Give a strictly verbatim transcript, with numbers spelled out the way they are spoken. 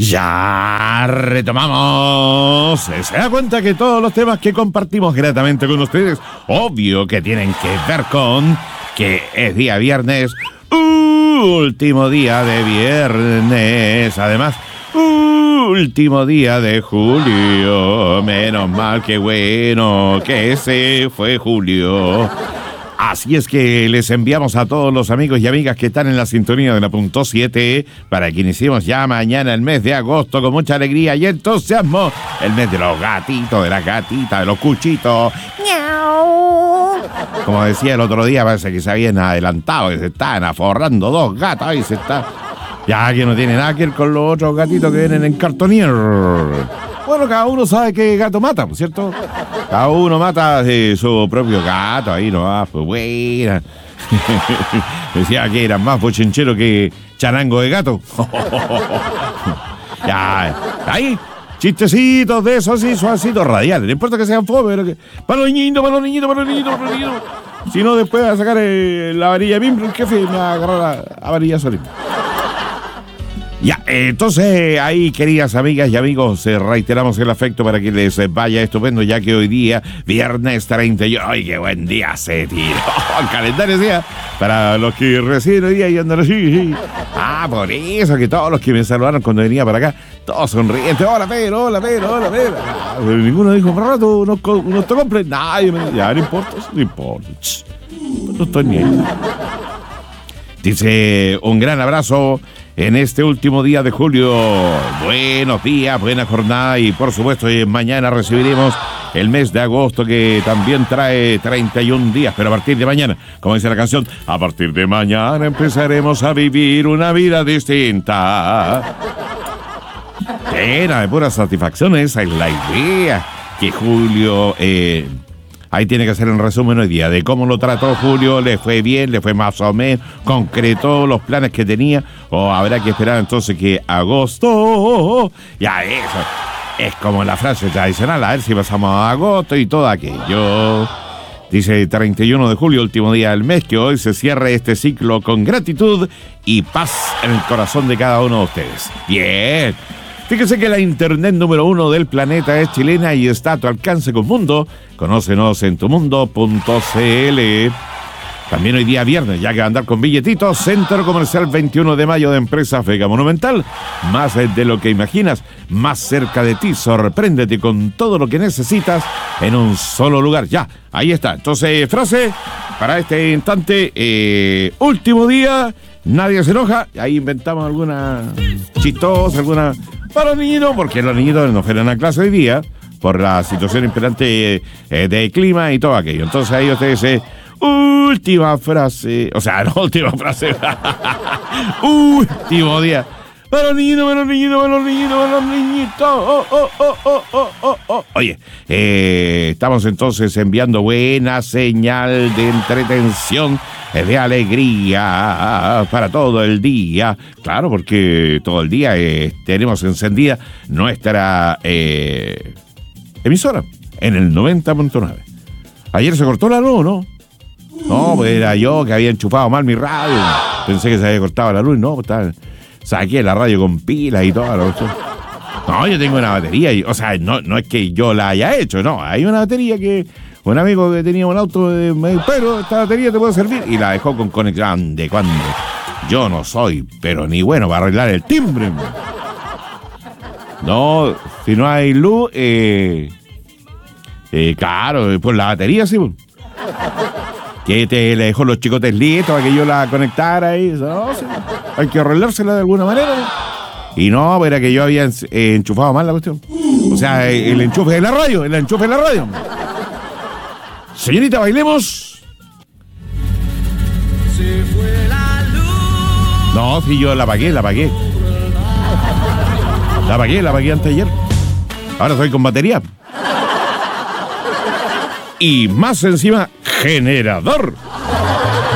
Ya retomamos. Se da cuenta que todos los temas que compartimos gratamente con ustedes, obvio que tienen que ver con que es día viernes, último día de viernes, además, último día de julio. Menos mal, que bueno que se fue julio. Así es que les enviamos a todos los amigos y amigas que están en la sintonía de la punto siete para que iniciemos ya mañana el mes de agosto con mucha alegría y entusiasmo. El mes de los gatitos, de las gatitas, de los cuchitos. ¡Miau! Como decía el otro día, parece que se habían adelantado, que se estaban aforrando dos gatos y se está... Ya que no tiene nada que ver con los otros gatitos que vienen en cartonier. Bueno, cada uno sabe qué gato mata, ¿cierto? Cada uno mata eh, su propio gato, ahí nomás, pues buena. Decía que eran más bochincheros que charango de gato. Ya, ahí, chistecitos de esos así, suavecitos, radiales. No importa que sean fome, pero que... Para los niñitos, para los niñitos, para los niñitos, para los niñitos. Si no, después va a sacar eh, la varilla miembro, el jefe me va a agarrar la, la varilla solita. Ya, entonces ahí, queridas amigas y amigos, eh, reiteramos el afecto para que les vaya estupendo, ya que hoy día, viernes treinta y uno, ¡ay, qué buen día se tiró! El calendario decía, para los que recién hoy día y andan así. Ah, por eso que todos los que me saludaron cuando venía para acá, todos sonrientes, hola Pedro, hola Pedro, hola Pedro. Ah, pero ninguno dijo, por rato, unos, unos te compren. Nadie me ya, no importa, no importa. No estoy ni ahí. Dice, un gran abrazo en este último día de julio. Buenos días, buena jornada y por supuesto mañana recibiremos el mes de agosto, que también trae treinta y un días, pero a partir de mañana, como dice la canción, a partir de mañana empezaremos a vivir una vida distinta. Llena de puras satisfacciones, esa es la idea, que julio... Eh, Ahí tiene que ser en resumen hoy día de cómo lo trató Julio, le fue bien, le fue más o menos, concretó los planes que tenía, o habrá que esperar entonces que agosto, ya eso, es como la frase tradicional, a ver si pasamos a agosto y todo aquello. Dice treinta y uno de julio, último día del mes, que hoy se cierre este ciclo con gratitud y paz en el corazón de cada uno de ustedes. Bien. Fíjese que la internet número uno del planeta es chilena y está a tu alcance con Mundo. Conócenos en tu mundo punto c l. También hoy día viernes, ya que va a andar con billetitos, Centro Comercial veintiuno de mayo de Empresa Vega Monumental. Más de lo que imaginas, más cerca de ti. Sorpréndete con todo lo que necesitas en un solo lugar. Ya, ahí está. Entonces, frase para este instante. Eh, último día, nadie se enoja. Ahí inventamos alguna chistosa, alguna... Para los niñitos, porque los niñitos no fueron a clase hoy día por la situación imperante eh, de clima y todo aquello. Entonces ahí usted dice, última frase, o sea, no última frase, último día. Para los niñitos, para los niñitos, para los niñitos, para los niñitos. Oh, oh, oh, oh, oh, oh, oh. Oye, eh, estamos entonces enviando buena señal de entretención, de alegría para todo el día. Claro, porque todo el día eh, tenemos encendida nuestra eh, emisora en el noventa punto nueve. Ayer se cortó la luz, ¿no? No, pues era yo que había enchufado mal mi radio. Pensé que se había cortado la luz, no, pues estaba... Saqué la radio con pilas y todo. No, yo tengo una batería. Y, o sea, no, no es que yo la haya hecho, no. Hay una batería que un amigo que tenía un auto eh, me dijo, pero esta batería te puede servir. Y la dejó con conexión. ¿De cuándo? Yo no soy, pero ni bueno para arreglar el timbre. No, si no hay luz, eh, eh, claro, pues la batería sí. Que te le dejó los chicotes listos para que yo la conectara y eso. No, sí, hay que arreglársela de alguna manera. Y no, era que yo había eh, enchufado mal la cuestión. O sea, el enchufe de la radio, el enchufe de la radio. Señorita, bailemos. Se fue la luz. No, si yo la apagué, la apagué. La apagué, la apagué antes de ayer. Ahora estoy con batería. Y más encima, generador.